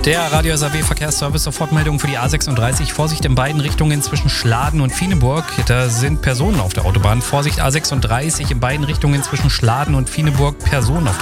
Der Radio SAW Verkehrsservice, Sofortmeldung für die A36. Vorsicht in beiden Richtungen zwischen Schladen und Fieneburg. Da sind Personen auf der Autobahn. Vorsicht A36 in beiden Richtungen zwischen Schladen und Fieneburg. Personen auf